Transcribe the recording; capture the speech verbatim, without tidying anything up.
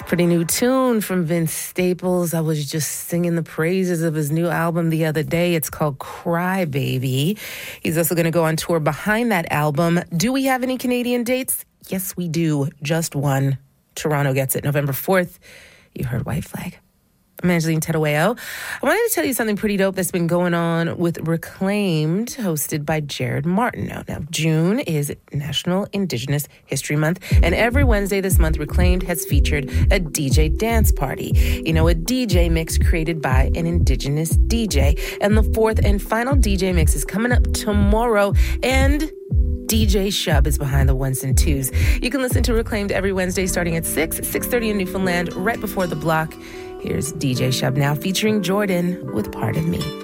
Pretty new tune from Vince Staples. I was just singing the praises of his new album the other day. It's called Cry Baby. He's also going to go on tour behind that album. Do we have any Canadian dates? Yes, we do. Just one. Toronto gets it. November fourth. You heard White Flag. I'm Angeline Tedaweo. I wanted to tell you something pretty dope that's been going on with Reclaimed, hosted by Jared Martineau. Now, June is National Indigenous History Month, and every Wednesday this month, Reclaimed has featured a D J dance party. You know, a D J mix created by an Indigenous D J. And the fourth and final D J mix is coming up tomorrow, and D J Shub is behind the ones and twos. You can listen to Reclaimed every Wednesday starting at six, six thirty in Newfoundland, right before the block. Here's D J Shub now featuring Jordan with Part of Me.